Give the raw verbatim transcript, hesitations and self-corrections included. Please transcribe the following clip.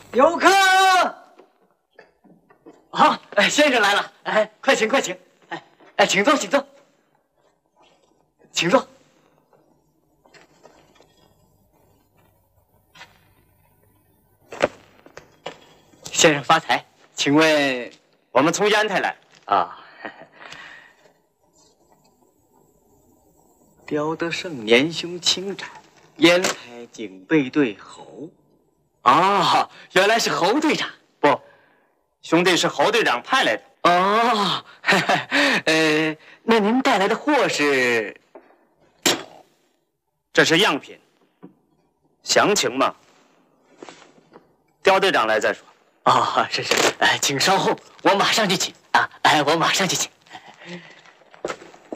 有客。好，哎，先生来了，哎，快请快请，哎哎，请坐请坐，请坐。先生发财，请问我们从烟台来啊。刁德胜年兄轻展，烟台警备队侯。啊，原来是侯队长。 不，兄弟是侯队长派来的。 哦，呃，那您带来的货是？ 这是样品，详情嘛，刁队长来再说。 哦，是是，哎，请稍后，我马上就请啊！哎，我马上就请。